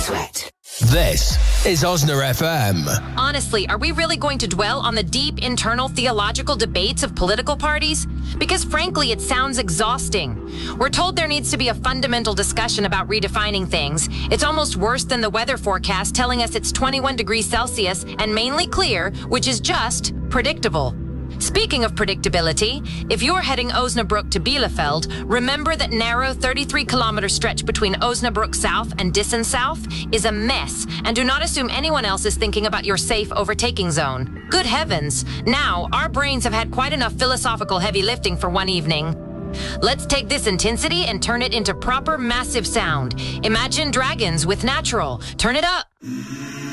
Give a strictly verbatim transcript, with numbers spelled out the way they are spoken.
sweat. This is Osna F M. Honestly, are we really going to dwell on the deep internal theological debates of political parties? Because frankly, it sounds exhausting. We're told there needs to be a fundamental discussion about redefining things. It's almost worse than the weather forecast telling us it's twenty-one degrees Celsius and mainly clear, which is just predictable. Speaking of predictability, if you're heading Osnabrück to Bielefeld, remember that narrow thirty-three kilometer stretch between Osnabrück South and Dissen South is a mess, and do not assume anyone else is thinking about your safe overtaking zone. Good heavens! Now, our brains have had quite enough philosophical heavy lifting for one evening. Let's take this intensity and turn it into proper massive sound. Imagine dragons with natural. Turn it up!